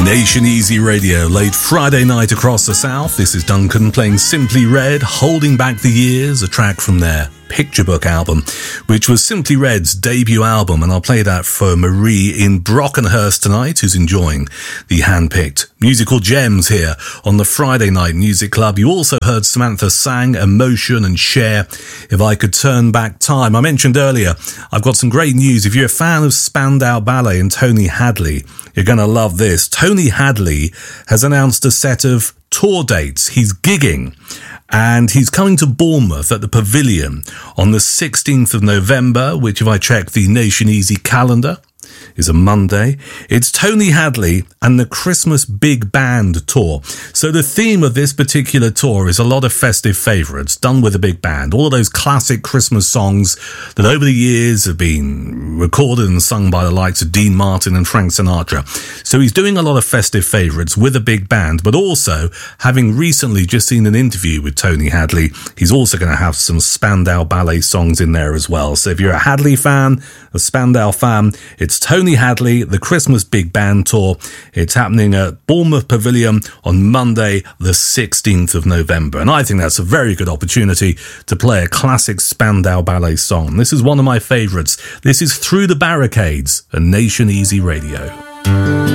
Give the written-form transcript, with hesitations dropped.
Nation Easy Radio, late Friday night across the south. This is Duncan playing Simply Red, Holding Back the Years, a track from their Picture Book album, which was Simply Red's debut album, and I'll play that for Marie in Brockenhurst tonight, who's enjoying the hand-picked musical gems here on the Friday Night Music Club. You also heard Samantha Sang, Emotion, and Cher, If I Could Turn Back Time. I mentioned earlier, I've got some great news. If you're a fan of Spandau Ballet and Tony Hadley, you're going to love this. Tony Hadley has announced a set of tour dates. He's gigging, and he's coming to Bournemouth at the Pavilion on the 16th of November, which, if I check the Nation Easy calendar, is a Monday. It's Tony Hadley and the Christmas Big Band Tour. So the theme of this particular tour is a lot of festive favourites done with a big band. All of those classic Christmas songs that over the years have been recorded and sung by the likes of Dean Martin and Frank Sinatra. So he's doing a lot of festive favourites with a big band, but also, having recently just seen an interview with Tony Hadley, he's also going to have some Spandau Ballet songs in there as well. So if you're a Hadley fan, a Spandau fan, it's Tony Hadley, the Christmas Big Band Tour. It's happening at Bournemouth Pavilion on Monday, the 16th of November. And I think that's a very good opportunity to play a classic Spandau Ballet song. This is one of my favourites. This is Through the Barricades, a Nation Easy Radio.